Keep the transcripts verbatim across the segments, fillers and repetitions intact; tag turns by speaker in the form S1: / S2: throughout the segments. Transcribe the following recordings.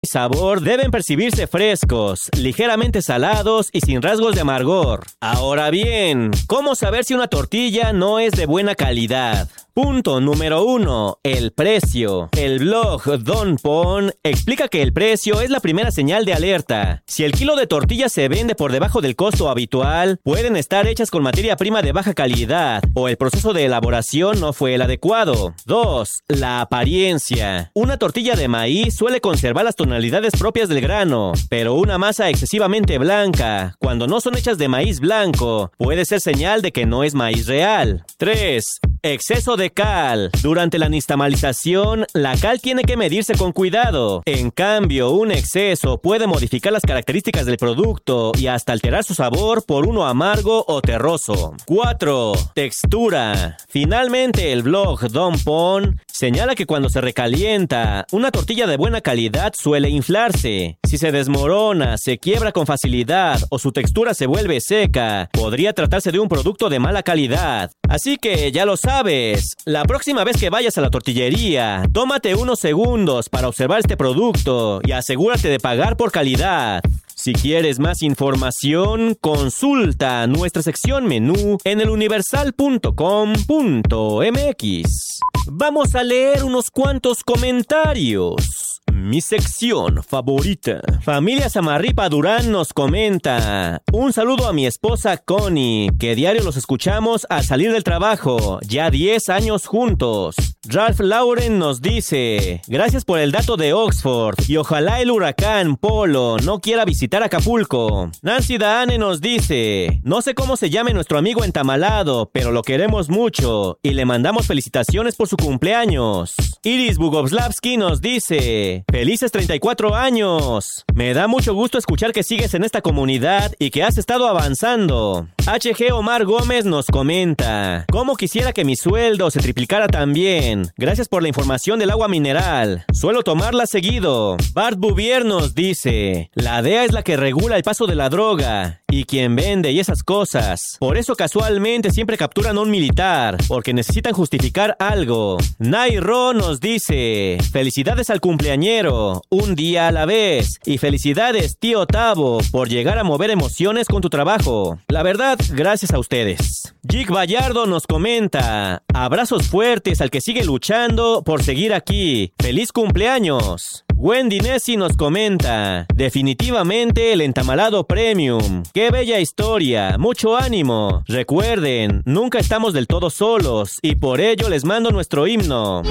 S1: sabor deben percibirse frescos, ligeramente salados y sin rasgos de amargor. Ahora bien, ¿cómo saber si una tortilla no es de buena calidad? Punto número uno. El precio. El blog Don Pon explica que el precio es la primera señal de alerta. Si el kilo de tortillas se vende por debajo del costo habitual, pueden estar hechas con materia prima de baja calidad o el proceso de elaboración no fue el adecuado. dos. La apariencia. Una tortilla de maíz suele conservar las tonalidades propias del grano, pero una masa excesivamente blanca, cuando no son hechas de maíz blanco, puede ser señal de que no es maíz real. tres. Exceso de cal. Durante la nixtamalización, la cal tiene que medirse con cuidado. En cambio, un exceso puede modificar las características del producto y hasta alterar su sabor por uno amargo o terroso. cuatro. Textura. Finalmente, el blog Don Pon señala que cuando se recalienta, una tortilla de buena calidad suele inflarse. Si se desmorona, se quiebra con facilidad o su textura se vuelve seca, podría tratarse de un producto de mala calidad. Así que ya lo sabes, la próxima vez que vayas a la tortillería, tómate unos segundos para observar este producto y asegúrate de pagar por calidad. Si quieres más información, consulta nuestra sección menú en el universal punto com punto m x. Vamos a leer unos cuantos comentarios. Mi sección favorita. Familia Samarripa Durán nos comenta: un saludo a mi esposa Connie, que diario los escuchamos al salir del trabajo, ya diez años juntos. Ralph Lauren nos dice: gracias por el dato de Oxford y ojalá el huracán Polo no quiera visitar Acapulco. Nancy Daane nos dice: no sé cómo se llame nuestro amigo entamalado, pero lo queremos mucho y le mandamos felicitaciones por su cumpleaños. Iris Bugobslavsky nos dice: ¡felices treinta y cuatro años! Me da mucho gusto escuchar que sigues en esta comunidad y que has estado avanzando. H G Omar Gómez nos comenta: ¿cómo quisiera que mi sueldo se triplicara también? Gracias por la información del agua mineral. Suelo tomarla seguido. Bart Bouvier nos dice: la D E A es la que regula el paso de la droga y quien vende y esas cosas. Por eso casualmente siempre capturan a un militar, porque necesitan justificar algo. Nairo nos dice: felicidades al cumpleañero, un día a la vez. Y felicidades, tío Tavo, por llegar a mover emociones con tu trabajo. La verdad, gracias a ustedes. Jig Vallardo nos comenta: abrazos fuertes al que sigue luchando por seguir aquí. ¡Feliz cumpleaños! Wendy Nessi nos comenta: definitivamente el entamalado premium. ¡Qué bella historia! ¡Mucho ánimo! Recuerden, nunca estamos del todo solos y por ello les mando nuestro himno.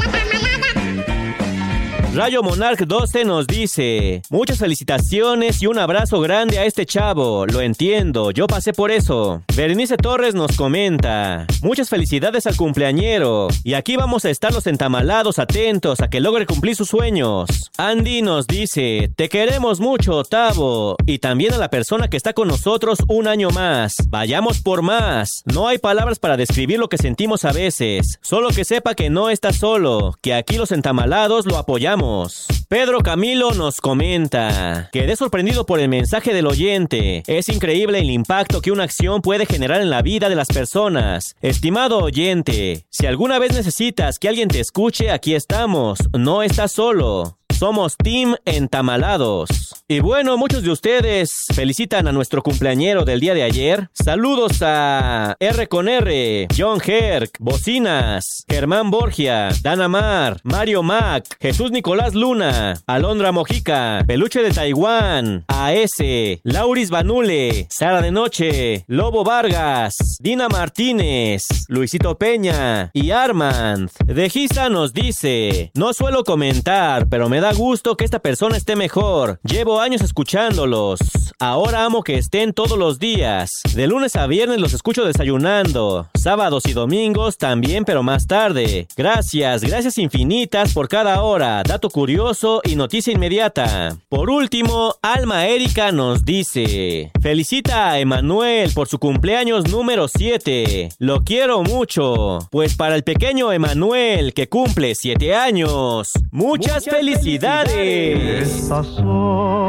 S1: Rayo Monarch doce nos dice: muchas felicitaciones y un abrazo grande a este chavo. Lo entiendo, yo pasé por eso. Berenice Torres nos comenta: muchas felicidades al cumpleañero. Y aquí vamos a estar los entamalados atentos a que logre cumplir sus sueños. Andy nos dice: te queremos mucho, Tavo. Y también a la persona que está con nosotros un año más. Vayamos por más. No hay palabras para describir lo que sentimos a veces. Solo que sepa que no está solo, que aquí los entamalados lo apoyamos. Pedro Camilo nos comenta: quedé sorprendido por el mensaje del oyente. Es increíble el impacto que una acción puede generar en la vida de las personas. Estimado oyente, si alguna vez necesitas que alguien te escuche, aquí estamos. No estás solo. Somos Team Entamalados. Y bueno, muchos de ustedes felicitan a nuestro cumpleañero del día de ayer. Saludos a R con R, John Herc, Bocinas, Germán Borgia, Dana Mar, Mario Mac, Jesús Nicolás Luna, Alondra Mojica, Peluche de Taiwán, A S, Lauris Banule, Sara de Noche, Lobo Vargas, Dina Martínez, Luisito Peña y Armand. De Giza nos dice: no suelo comentar, pero me da gusto que esta persona esté mejor. Llevo años escuchándolos. Ahora amo que estén todos los días. De lunes a viernes los escucho desayunando. Sábados y domingos también, pero más tarde. Gracias, gracias infinitas por cada hora. Dato curioso y noticia inmediata. Por último, Alma Erika nos dice: felicita a Emanuel por su cumpleaños número siete. Lo quiero mucho. Pues para el pequeño Emanuel, que cumple siete años, muchas, muchas felicidades.
S2: felicidades.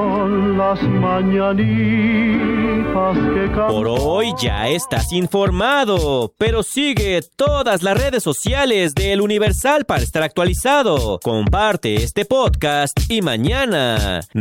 S2: son las mañanitas que cantan.
S1: Por hoy ya estás informado, pero sigue todas las redes sociales de El Universal para estar actualizado. Comparte este podcast y mañana